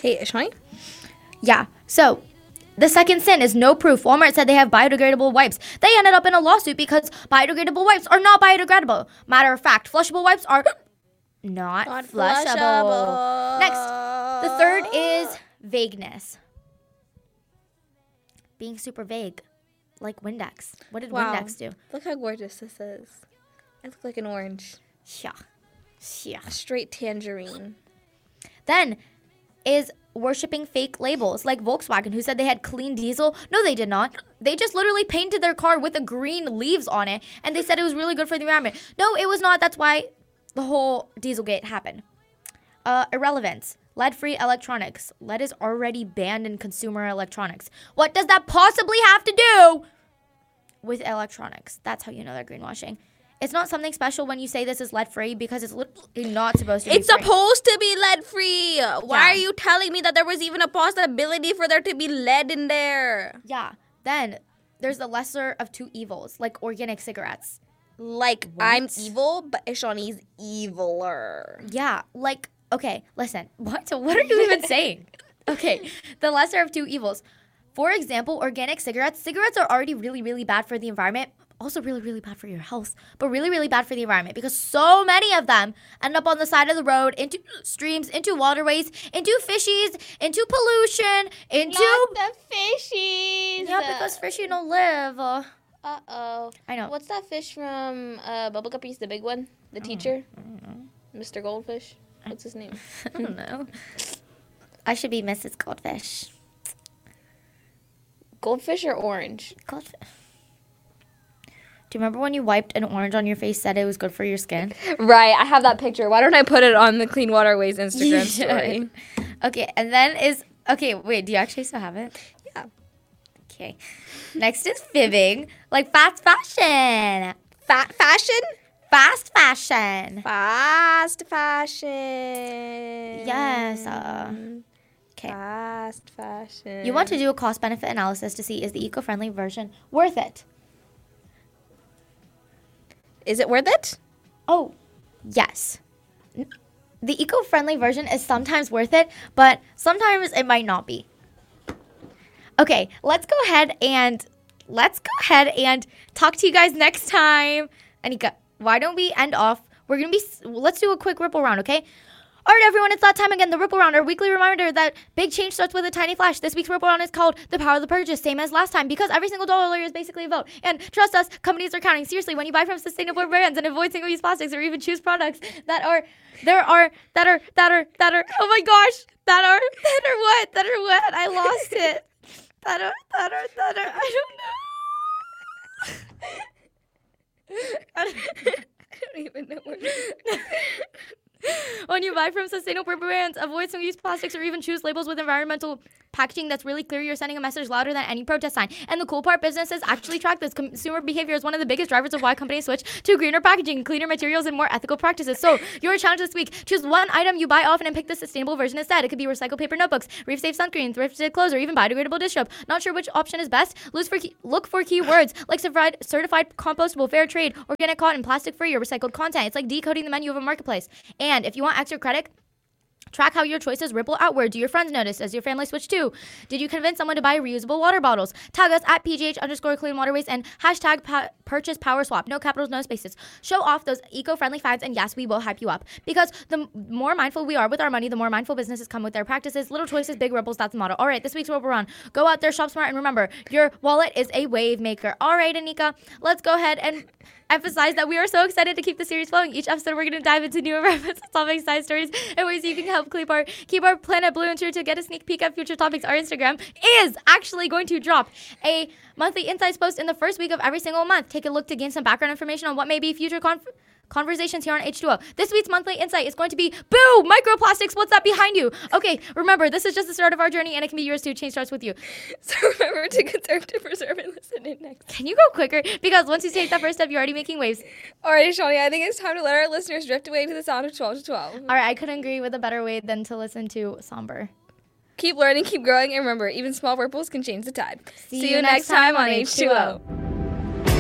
Hey, Shawnee? Yeah. So, the second sin is no proof. Walmart said they have biodegradable wipes. They ended up in a lawsuit because biodegradable wipes are not biodegradable. Matter of fact, flushable wipes are not flushable. Next, the third is vagueness. Being super vague. Like Windex. What did Windex do? Look how gorgeous this is. I look like an orange. Yeah. A straight tangerine. Then is worshipping fake labels like Volkswagen, who said they had clean diesel. No, they did not. They just literally painted their car with the green leaves on it, and they said it was really good for the environment. No, it was not. That's why the whole Dieselgate happened. Irrelevance. Lead-free electronics. Lead is already banned in consumer electronics. What does that possibly have to do with electronics? That's how you know they're greenwashing. It's not something special when you say this is lead-free because it's literally not supposed to be It's supposed to be lead-free. Why are you telling me that there was even a possibility for there to be lead in there? Yeah. Then there's the lesser of two evils, like organic cigarettes. Like, what? I'm evil, but Ishani's eviler. Yeah, like, okay, listen. What are you even saying? Okay, the lesser of two evils. For example, organic cigarettes. Cigarettes are already really, really bad for the environment. Also really, really bad for your health, but really, really bad for the environment because so many of them end up on the side of the road, into streams, into waterways, into fishies, into pollution, into... Not the fishies! Yeah, because fishy don't live. Uh-oh. I know. What's that fish from Bubble Guppies, the big one? The teacher? I don't know. Mr. Goldfish? What's his name? I don't know. I should be Mrs. Goldfish. Goldfish or orange? Goldfish. Do you remember when you wiped an orange on your face, said it was good for your skin? Right, I have that picture. Why don't I put it on the Clean Waterways Instagram story? Okay, and then is... Okay, wait, do you actually still have it? Yeah. Okay. Next is fibbing, like fast fashion. Fashion? Fast fashion. Fast fashion. Yes. Okay. Fast fashion. You want to do a cost-benefit analysis to see is the eco-friendly version worth it? Is it worth it? Oh, yes. The eco-friendly version is sometimes worth it, but sometimes it might not be. Okay, let's go ahead and talk to you guys next time. Anika, why don't we end off? Let's do a quick ripple round, okay? All right, everyone, it's that time again, the Ripple Round, our weekly reminder that big change starts with a tiny flash. This week's Ripple Round is called The Power of the Purchase, same as last time, because every single dollar is basically a vote. And trust us, companies are counting. Seriously, when you buy from sustainable brands and avoid single-use plastics or even choose products that are what? I lost it. I don't even know what. When you buy from sustainable brands, avoid single-use plastics or even choose labels with environmental packaging that's really clear. You're sending a message louder than any protest sign. And the cool part, businesses actually track this. Consumer behavior is one of the biggest drivers of why companies switch to greener packaging, cleaner materials, and more ethical practices. So, your challenge this week, choose one item you buy often and pick the sustainable version instead. It could be recycled paper notebooks, reef-safe sunscreen, thrifted clothes, or even biodegradable dish soap. Not sure which option is best? Look for keywords like certified compostable, fair trade, organic cotton, plastic-free, or recycled content. It's like decoding the menu of a marketplace. And if you want extra credit, track how your choices ripple outward. Do your friends notice as your family switch too? Did you convince someone to buy reusable water bottles? Tag us at PGH_Clean Waterways and hashtag purchase power swap. No capitals, no spaces. Show off those eco-friendly finds, and yes, we will hype you up. Because the more mindful we are with our money, the more mindful businesses come with their practices. Little choices, big ripples, that's the motto. All right, this week's Ripple Run. Go out there, shop smart, and remember, your wallet is a wave maker. All right, Anika, let's go ahead and emphasize that we are so excited to keep the series flowing. Each episode, we're going to dive into new environmental topics, side stories, and ways you can help keep our planet blue. And sure to get a sneak peek at future topics, our Instagram is actually going to drop a monthly insights post in the first week of every single month. Take a look to gain some background information on what may be future conversations here on H2O. This week's monthly insight is going to be, boo, microplastics, what's that behind you? Okay, remember, this is just the start of our journey, and it can be yours too. Change starts with you. So remember to conserve, to preserve, and listen in next. Can you go quicker? Because once you take that first step, you're already making waves. All right, Shawnee, I think it's time to let our listeners drift away to the sound of 12 to 12. All right, I couldn't agree with a better way than to listen to Somber. Keep learning, keep growing, and remember, even small ripples can change the tide. See you next time on H2O.